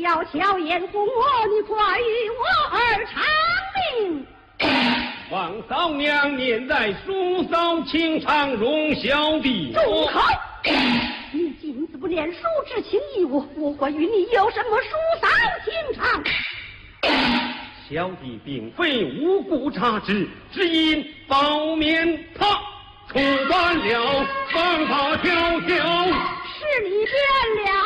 小巧掩护我，你快与我儿偿命。 王嫂娘念在叔嫂情长，容小弟。 住口！你今子不念叔之情义我，我会与你有什么叔嫂情长？ 小弟并非无故差之，只因保免他触犯了犯法条条。 是你变了。